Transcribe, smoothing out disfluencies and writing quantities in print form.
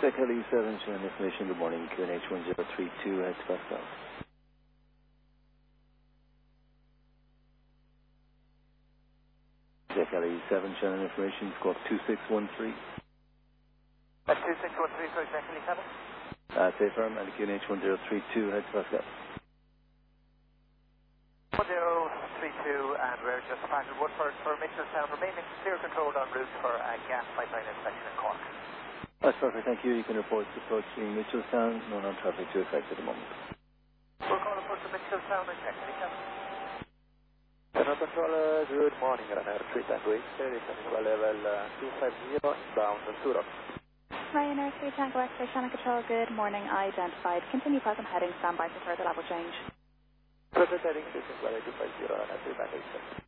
Kelly 7, showing information. Good morning. QNH 1032, heads Pascal. Kelly 7, showing information. Squawk 2613. 2613, sorry, Kelly 7. Stay firm, and QNH 1032, heads Pascal. 1032, and we're just back at Woodford for Mitchelstown, remaining clear control en route for a gas pipeline inspection in Cork. That's perfect, thank you. You can report approaching Mitchelstown. No non-traffic to effect at the moment. We'll call approach to Mitchelstown and check. General Control, good morning. Ryanair 3 descending to level 250, inbound Zurich. Ryanair 3 Tango X-ray Channel Control, good morning. Identified. Continue present heading, standby for further level change. Present heading, 250, Ryanair 3 Tango X-ray.